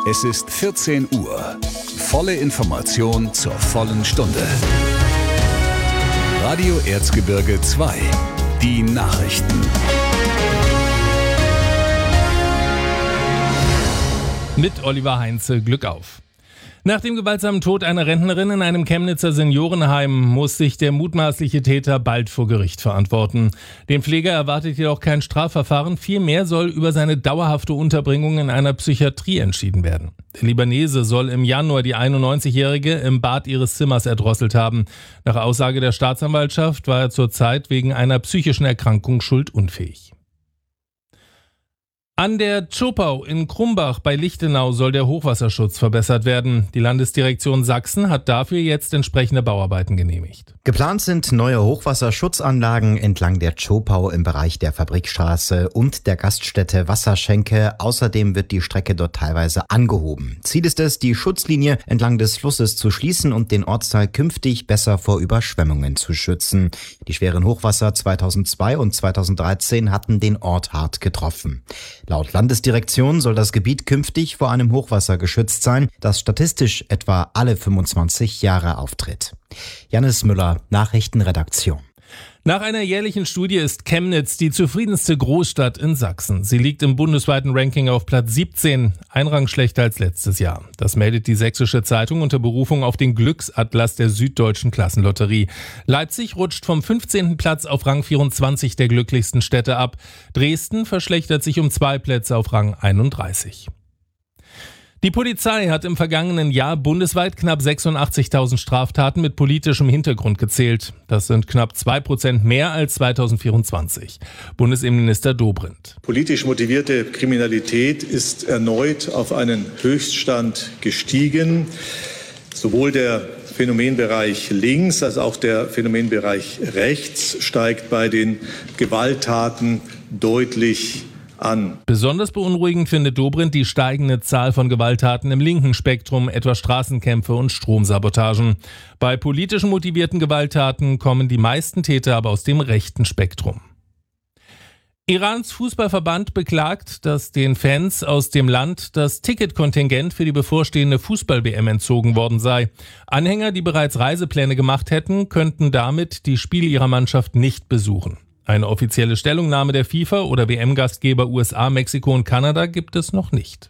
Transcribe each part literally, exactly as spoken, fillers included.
Es ist vierzehn Uhr. Volle Information zur vollen Stunde. Radio Erzgebirge zwei. Die Nachrichten. Mit Oliver Heinze, Glück auf. Nach dem gewaltsamen Tod einer Rentnerin in einem Chemnitzer Seniorenheim muss sich der mutmaßliche Täter bald vor Gericht verantworten. Den Pfleger erwartet jedoch kein Strafverfahren, vielmehr soll über seine dauerhafte Unterbringung in einer Psychiatrie entschieden werden. Der Libanese soll im Januar die einundneunzigjährige im Bad ihres Zimmers erdrosselt haben. Nach Aussage der Staatsanwaltschaft war er zurzeit wegen einer psychischen Erkrankung schuldunfähig. An der Zschopau in Krumbach bei Lichtenau soll der Hochwasserschutz verbessert werden. Die Landesdirektion Sachsen hat dafür jetzt entsprechende Bauarbeiten genehmigt. Geplant sind neue Hochwasserschutzanlagen entlang der Zschopau im Bereich der Fabrikstraße und der Gaststätte Wasserschenke. Außerdem wird die Strecke dort teilweise angehoben. Ziel ist es, die Schutzlinie entlang des Flusses zu schließen und den Ortsteil künftig besser vor Überschwemmungen zu schützen. Die schweren Hochwasser zweitausendzwei und zweitausenddreizehn hatten den Ort hart getroffen. Laut Landesdirektion soll das Gebiet künftig vor einem Hochwasser geschützt sein, das statistisch etwa alle fünfundzwanzig Jahre auftritt. Jannis Müller, Nachrichtenredaktion. Nach einer jährlichen Studie ist Chemnitz die zufriedenste Großstadt in Sachsen. Sie liegt im bundesweiten Ranking auf Platz siebzehn, ein Rang schlechter als letztes Jahr. Das meldet die Sächsische Zeitung unter Berufung auf den Glücksatlas der Süddeutschen Klassenlotterie. Leipzig rutscht vom fünfzehnten Platz auf Rang vierundzwanzig der glücklichsten Städte ab. Dresden verschlechtert sich um zwei Plätze auf Rang einunddreißig. Die Polizei hat im vergangenen Jahr bundesweit knapp sechsundachtzigtausend Straftaten mit politischem Hintergrund gezählt. Das sind knapp zwei Prozent mehr als zweitausendvierundzwanzig. Bundesinnenminister Dobrindt. Politisch motivierte Kriminalität ist erneut auf einen Höchststand gestiegen. Sowohl der Phänomenbereich links als auch der Phänomenbereich rechts steigt bei den Gewalttaten deutlich an. Besonders beunruhigend findet Dobrindt die steigende Zahl von Gewalttaten im linken Spektrum, etwa Straßenkämpfe und Stromsabotagen. Bei politisch motivierten Gewalttaten kommen die meisten Täter aber aus dem rechten Spektrum. Irans Fußballverband beklagt, dass den Fans aus dem Land das Ticketkontingent für die bevorstehende Fußball-W M entzogen worden sei. Anhänger, die bereits Reisepläne gemacht hätten, könnten damit die Spiele ihrer Mannschaft nicht besuchen. Eine offizielle Stellungnahme der FIFA oder W M-Gastgeber U S A, Mexiko und Kanada gibt es noch nicht.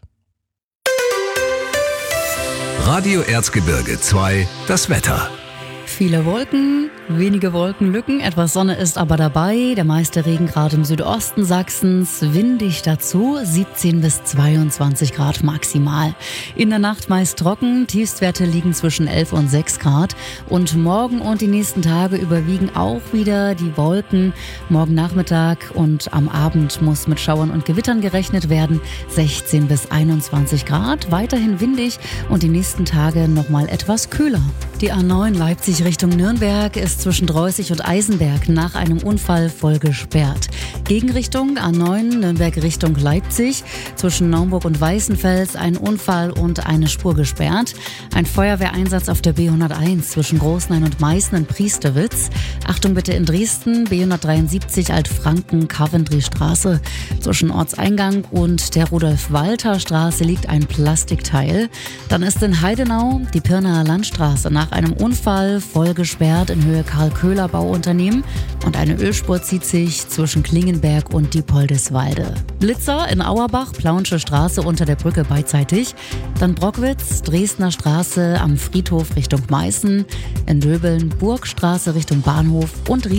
Radio Erzgebirge zwei, das Wetter. Viele Wolken, wenige Wolkenlücken, etwas Sonne ist aber dabei. Der meiste Regengrad im Südosten Sachsens, windig dazu, siebzehn bis zweiundzwanzig Grad maximal. In der Nacht meist trocken, Tiefstwerte liegen zwischen elf und sechs Grad. Und morgen und die nächsten Tage überwiegen auch wieder die Wolken. Morgen Nachmittag und am Abend muss mit Schauern und Gewittern gerechnet werden, sechzehn bis einundzwanzig Grad. Weiterhin windig und die nächsten Tage nochmal etwas kühler. Die A neun Leipzig Richtung Nürnberg ist zwischen Dreußig und Eisenberg nach einem Unfall voll gesperrt. Gegenrichtung A neun Nürnberg Richtung Leipzig, zwischen Naumburg und Weißenfels ein Unfall und eine Spur gesperrt. Ein Feuerwehreinsatz auf der B hunderteins zwischen Großnein und Meißen in Priesterwitz. Achtung bitte in Dresden, B hundertdreiundsiebzig Altfranken Coventry Straße. Zwischen Ortseingang und der Rudolf-Walter-Straße liegt ein Plastikteil. Dann ist in Heidenau die Pirnaer Landstraße nach einem Unfall voll gesperrt in Höhe Karl-Köhler-Bauunternehmen und eine Ölspur zieht sich zwischen Klingenberg und Diepoldeswalde. Blitzer in Auerbach, Plauensche Straße unter der Brücke beidseitig. Dann Brockwitz, Dresdner Straße am Friedhof Richtung Meißen. In Döbeln, Burgstraße Richtung Bahnhof und